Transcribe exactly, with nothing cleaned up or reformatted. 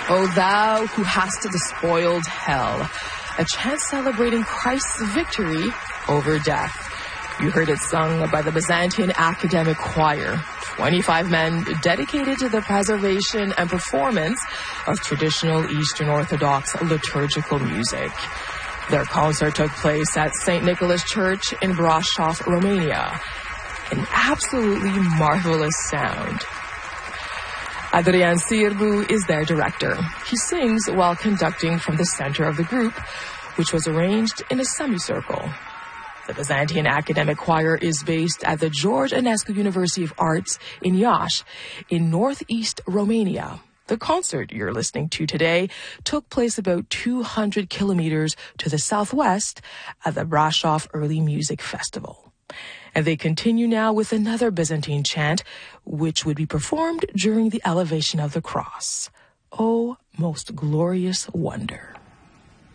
O thou who hast despoiled hell, a chant celebrating Christ's victory over death. You heard it sung by the Byzantine Academic Choir, twenty-five men dedicated to the preservation and performance of traditional Eastern Orthodox liturgical music. Their concert took place at Saint Nicholas Church in Brașov, Romania. An absolutely marvelous sound. Adrian Sârbu is their director. He sings while conducting from the center of the group, which was arranged in a semicircle. The Byzantine Academic Choir is based at the George Enescu University of Arts in Iași, in northeast Romania. The concert you're listening to today took place about two hundred kilometers to the southwest at the Brașov Early Music Festival. And they continue now with another Byzantine chant, which would be performed during the elevation of the cross. O most glorious wonder.